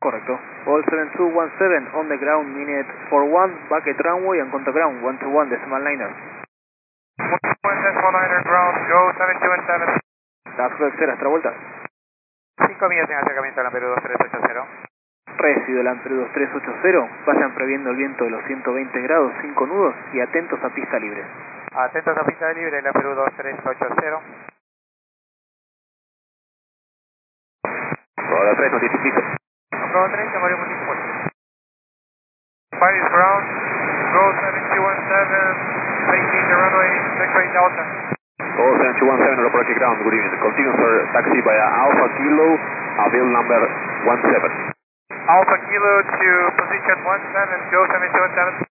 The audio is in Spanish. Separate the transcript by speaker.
Speaker 1: Correcto. All 7217 on the ground, minute 41, bucket runway and contact ground, 121 decimal liner.
Speaker 2: 121 decimal liner ground, go 7217.
Speaker 1: Task Flex extra vueltas.
Speaker 2: 5 millas en acercamiento al Amperu 2380.
Speaker 1: Recibe el Amperu 2380, vayan previendo el viento de los 120 grados, 5 nudos y atentos a pista libre.
Speaker 2: Atentos a pista libre, el Amperu 2380.
Speaker 3: Hola 3, notifico.
Speaker 2: Go 3, llamaría multiple. Paris ground, go 7217, taking the runway, X-ray Delta.
Speaker 3: All 7217, approaching ground, good evening. Continue sir, taxi via Alpha Kilo, avail number 17.
Speaker 2: Alpha Kilo to position 17, go 7217.